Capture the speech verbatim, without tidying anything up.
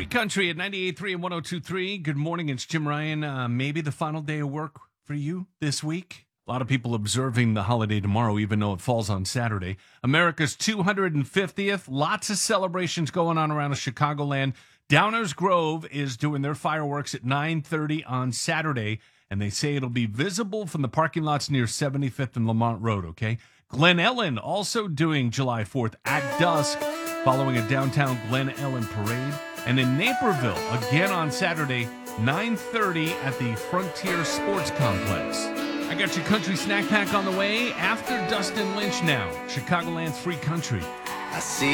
Country at ninety-eight point three and one oh two point three. Good morning. It's Jim Ryan. Uh, maybe the final day of work for you this week. A lot of people observing the holiday tomorrow, even though it falls on Saturday. America's two hundred fiftieth. Lots of celebrations going on around Chicagoland. Downers Grove is doing their fireworks at nine thirty on Saturday, and they say it'll be visible from the parking lots near seventy-fifth and Lamont Road, okay? Glen Ellen also doing July fourth at dusk, following a downtown Glen Ellen parade. And in Naperville, again on Saturday, nine thirty at the Frontier Sports Complex. I got your country snack pack on the way after Dustin Lynch now. Chicagoland's Free Country. I see